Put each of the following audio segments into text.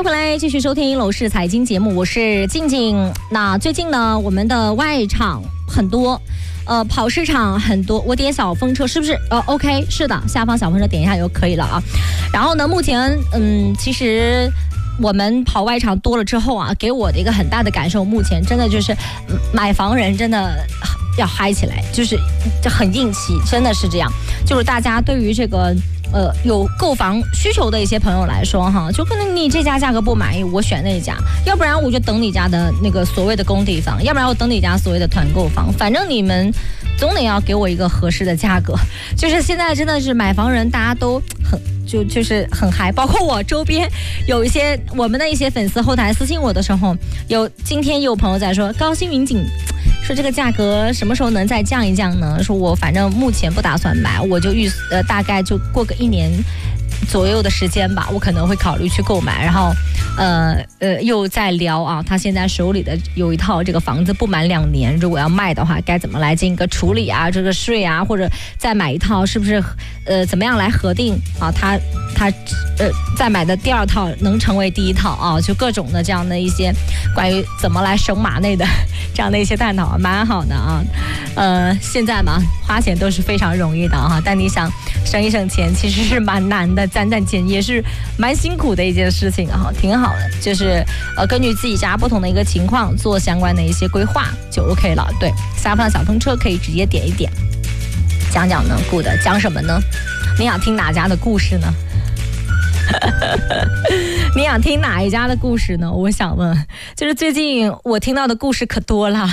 迎回来继续收听楼市财经节目，我是静静。那最近呢，我们的外场很多，跑市场很多。我点小风车是不是？OK， 是的，下方小风车点一下就可以了啊。然后呢，目前其实我们跑外场多了之后啊，给我的一个很大的感受，目前真的就是买房人真的要嗨起来，就是很硬气，真的是这样。就是大家对于这个有购房需求的一些朋友来说哈，就可能你这家价格不满意，我选那一家，要不然我就等你家的那个所谓的工地房，要不然我等你家所谓的团购房，反正你们总得要给我一个合适的价格。就是现在真的是买房人大家都就是很嗨，包括我周边有一些我们的一些粉丝后台私信我的时候，今天有朋友在说高新云锦，说这个价格什么时候能再降一降呢？说我反正目前不打算买，我就大概就过个1年左右的时间吧，我可能会考虑去购买。然后又在聊啊，他现在手里的有一套这个房子不满2年，如果要卖的话该怎么来进行一个处理啊，这个税啊，或者再买一套是不是怎么样来核定啊，他再买的第2套能成为第1套啊，就各种的这样的一些关于怎么来省马内的这样的一些探讨，蛮好的啊。现在嘛，花钱都是非常容易的哈，但你想省一省钱其实是蛮难的，攒钱也是蛮辛苦的一件事情哈，挺好的。就是根据自己家不同的一个情况做相关的一些规划就 OK 了。对，下方小风车可以直接点一点。讲呢 ，good， 讲什么呢？你想听哪家的故事呢？你想听哪一家的故事呢？我想问，就是最近我听到的故事可多了。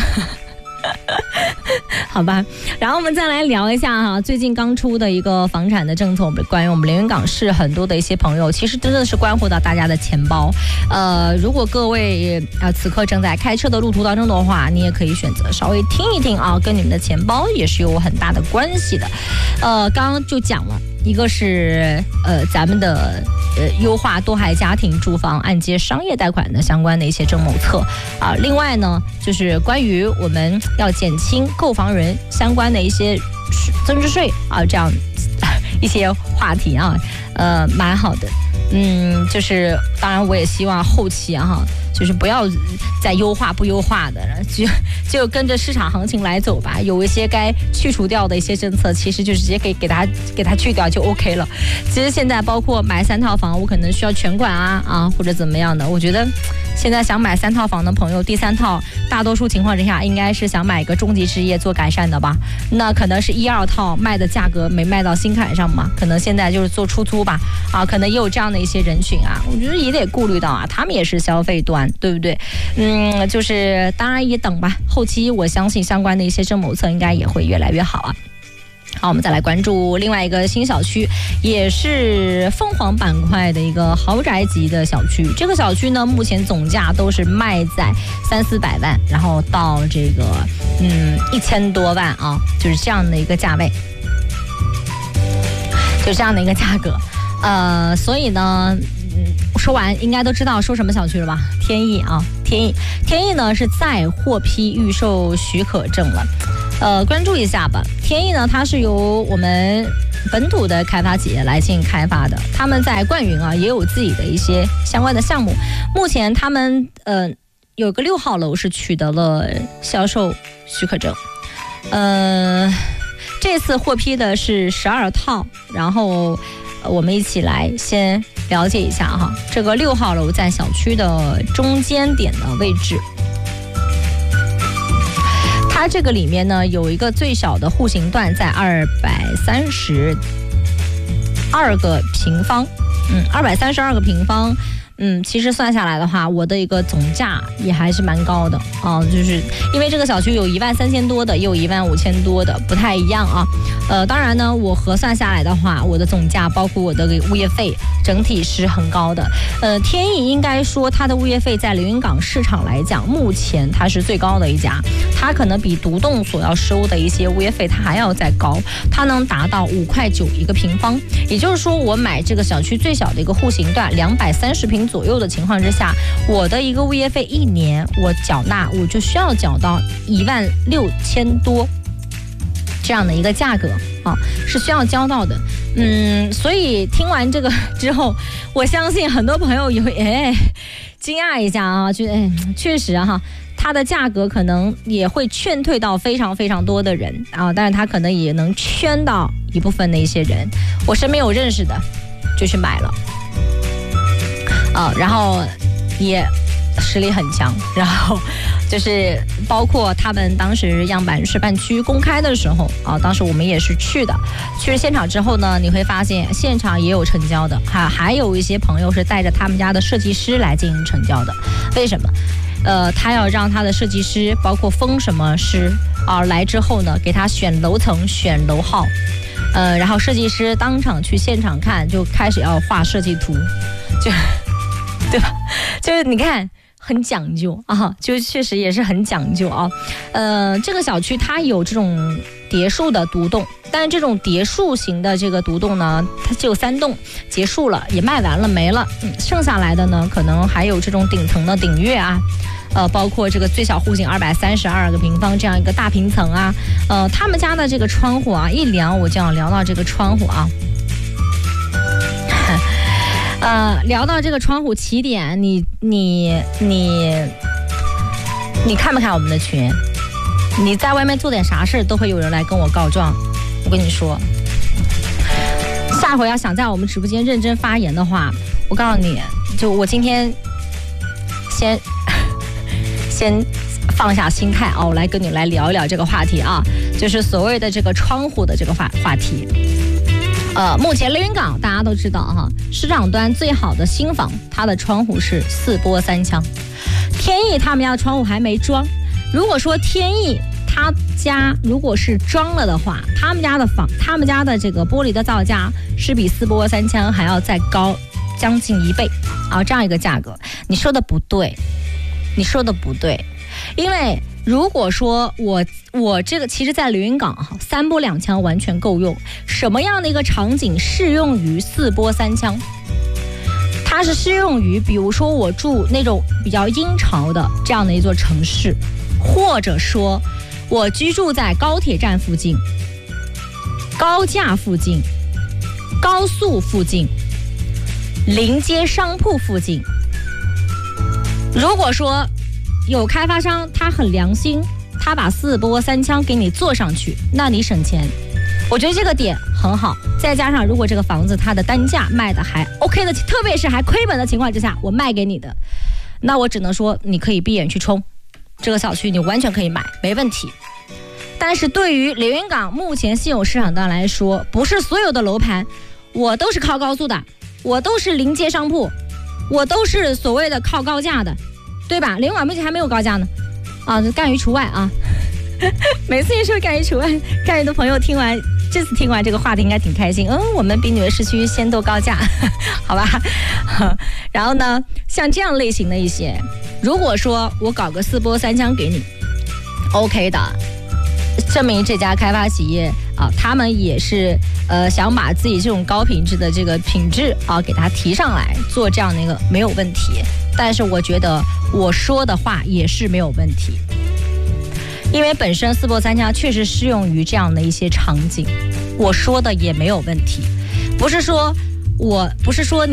好吧，然后我们再来聊一下哈，最近刚出的一个房产的政策，关于我们连云港市很多的一些朋友，其实真的是关乎到大家的钱包。如果各位此刻正在开车的路途当中的话，你也可以选择稍微听一听啊，跟你们的钱包也是有很大的关系的。刚刚就讲了。一个是咱们的优化多孩家庭住房按揭商业贷款的相关的一些政谋策啊，另外呢就是关于我们要减轻购房人相关的一些增值税啊，这样一些话题啊，蛮好的。就是当然我也希望后期哈，就是不要再优化不优化的，就跟着市场行情来走吧。有一些该去除掉的一些政策，其实就直接给它去掉就 OK 了。其实现在包括买3套房，我可能需要全款啊或者怎么样的。我觉得现在想买3套房的朋友，第3套大多数情况之下应该是想买一个中级置业做改善的吧。那可能是1、2套卖的价格没卖到心坎上嘛，可能现在就是做出租吧啊，可能也有这样的一些人群啊，我觉得也得顾虑到啊，他们也是消费端，对不对？就是当然也等吧，后期我相信相关的一些政谋策应该也会越来越好啊。好，我们再来关注另外一个新小区，也是凤凰板块的一个豪宅级的小区。这个小区呢，目前总价都是卖在300-400万，然后到这个1000多万啊，就是这样的一个价位，就这样的一个价格。所以呢，说完应该都知道说什么小区了吧？天意啊，天意呢是再获批预售许可证了。关注一下吧。天意呢，它是由我们本土的开发企业来进行开发的，他们在冠云啊也有自己的一些相关的项目。目前他们有个6号楼是取得了销售许可证，这次获批的是12套，然后我们一起来先了解一下哈，这个6号楼在小区的中间点的位置。它这个里面呢有一个最小的户型段在232个平方，232个平方。其实算下来的话，我的一个总价也还是蛮高的啊，就是因为这个小区有13000多的，也有15000多的，不太一样啊。当然呢，我核算下来的话，我的总价包括我的物业费，整体是很高的。天意应该说它的物业费在连云港市场来讲，目前它是最高的一家，它可能比独栋所要收的一些物业费它还要再高，它能达到5.9块一个平方。也就是说，我买这个小区最小的一个户型段230平左右的情况之下，我的一个物业费1年我缴纳我就需要缴到16000多这样的一个价格啊，是需要交到的。所以听完这个之后，我相信很多朋友也会惊讶一下啊，就确实哈，它的价格可能也会劝退到非常非常多的人啊，但是它可能也能圈到一部分的一些人。我身边有认识的就去买了然后也实力很强，然后就是包括他们当时样板示范区公开的时候当时我们也是去了现场之后呢，你会发现现场也有成交的，还有一些朋友是带着他们家的设计师来进行成交的。为什么？他要让他的设计师包括风什么师来之后呢，给他选楼层选楼号，然后设计师当场去现场看，就开始要画设计图，就对吧？就是你看很讲究就确实也是很讲究这个小区它有这种叠墅的独栋，但是这种叠墅型的这个独栋呢，它只有3栋结束了，也卖完了没了，剩下来的呢可能还有这种顶层的顶跃包括这个最小户型232个平方这样一个大平层他们家的这个窗户一聊我就要聊到这个窗户聊到这个窗户起点，你看不看我们的群？你在外面做点啥事都会有人来跟我告状。我跟你说，下回要想在我们直播间认真发言的话，我告诉你，就我今天先放下心态我来跟你来聊一聊这个话题就是所谓的这个窗户的这个话题。目前连云港大家都知道市场端最好的新房，它的窗户是4波3腔。天意他们家的窗户还没装，如果说天意他家如果是装了的话，他们家的这个玻璃的造价是比4波3腔还要再高将近1倍这样一个价格。你说的不对，因为如果说我这个其实在连云港3波2腔完全够用。什么样的一个场景适用于4波3腔？它是适用于比如说我住那种比较阴潮的这样的一座城市，或者说我居住在高铁站附近、高架附近、高速附近、临街商铺附近。如果说有开发商他很良心，他把4波3腔给你做上去，那你省钱，我觉得这个点很好。再加上如果这个房子它的单价卖的还 OK 的，特别是还亏本的情况之下，我卖给你的，那我只能说你可以闭眼去冲，这个小区你完全可以买，没问题。但是对于连云港目前现有市场端来说，不是所有的楼盘我都是靠高速的，我都是临街商铺，我都是所谓的靠高架的，对吧？连云港目前还没有高架呢干于除外每次一说干于除外，干于的朋友这次听完这个话题应该挺开心。我们比你们市区先斗高架好吧然后呢，像这样类型的一些，如果说我搞个4波3腔给你 OK 的，证明这家开发企业他们也是想把自己这种高品质的这个品质给它提上来，做这样的一个没有问题。但是我觉得我说的话也是没有问题，因为本身4波3腔确实适用于这样的一些场景，我说的也没有问题。不是说你